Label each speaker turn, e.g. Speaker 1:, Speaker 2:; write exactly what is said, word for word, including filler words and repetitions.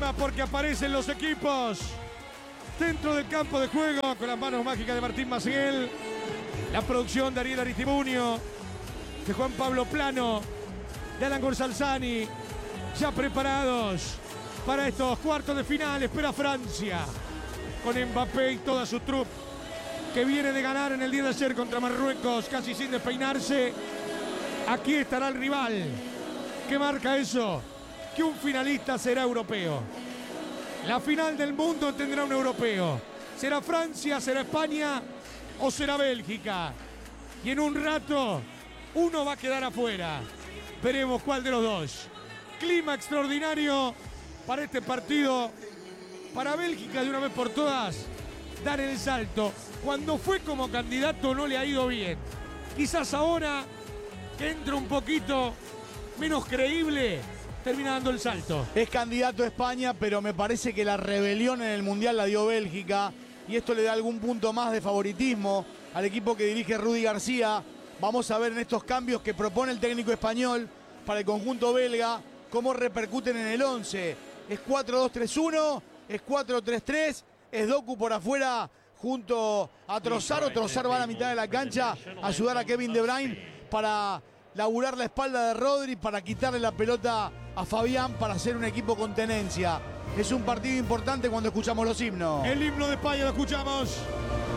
Speaker 1: clima porque aparecen los equipos dentro del campo de juego con las manos mágicas de Martín Maciel, la producción de Ariel Aristibunio, de Juan Pablo Plano, de Alan Gonzalzani, ya preparados para estos cuartos de final. Espera Francia con Mbappé y toda su troupe, que viene de ganar en el día de ayer contra Marruecos casi sin despeinarse. Aquí estará el rival. ¿Qué marca eso? Que un finalista será europeo. La final del mundo tendrá un europeo. ¿Será Francia, será España o será Bélgica? Y en un rato uno va a quedar afuera. Veremos cuál de los dos. Clima extraordinario para este partido. Para Bélgica de una vez por todas dar el salto. Cuando fue como candidato no le ha ido bien. Quizás ahora que entra un poquito menos creíble, termina dando el salto.
Speaker 2: Es candidato a España, pero me parece que la rebelión en el Mundial la dio Bélgica y esto le da algún punto más de favoritismo al equipo que dirige Rudy García. Vamos a ver en estos cambios que propone el técnico español para el conjunto belga cómo repercuten en el once. ¿Es cuatro dos tres uno? ¿Es cuatro tres tres? ¿Es Doku por afuera junto a Trossard? O Trossard va a la mitad de la cancha a ayudar a Kevin De Bruyne para laburar la espalda de Rodri, para quitarle la pelota a Fabián, para hacer un equipo con tenencia. Es un partido importante cuando escuchamos los himnos.
Speaker 1: El himno de España lo escuchamos.